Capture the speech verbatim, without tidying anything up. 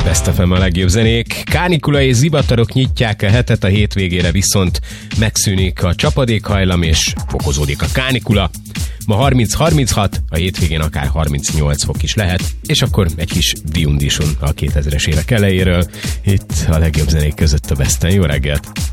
Best ef em a legjobb zenék. Kánikula és zivatarok nyitják a hetet, a hétvégére viszont megszűnik a csapadékhajlam és fokozódik a kánikula. Ma harminc harminchat, a hétvégén akár harmincnyolc fok is lehet, és akkor egy kis diundison a kétezres évek elejéről. Itt a legjobb zenék között a Besten. Jó reggelt!